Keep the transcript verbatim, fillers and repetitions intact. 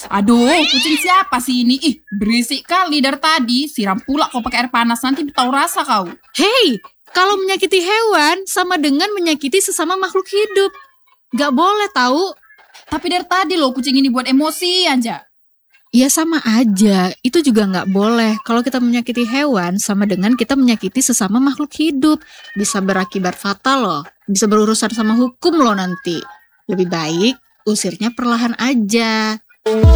Aduh, kucing siapa sih ini? Ih, berisik kali dari tadi. Siram pula kau pakai air panas, nanti tahu rasa kau. Hei, kalau menyakiti hewan sama dengan menyakiti sesama makhluk hidup. Gak boleh tahu. Tapi dari tadi loh kucing ini buat emosi aja. Ya sama aja, itu juga gak boleh. Kalau kita menyakiti hewan sama dengan kita menyakiti sesama makhluk hidup. Bisa berakibat fatal loh. Bisa berurusan sama hukum loh nanti. Lebih baik usirnya perlahan aja.